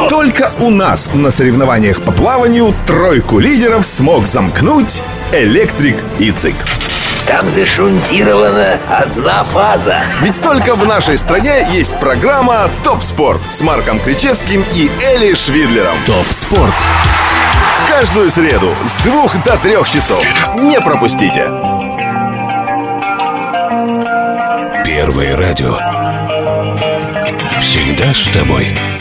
Только у нас на соревнованиях по плаванию тройку лидеров смог замкнуть Электрик и Цик. Там зашунтирована одна фаза. Ведь только в нашей стране есть программа «Топ Спорт» с Марком Кричевским и Эли Швидлером. ТОП СПОРТ. Каждую среду с 2 до 3 часов. Не пропустите. Первое радио. Всегда с тобой.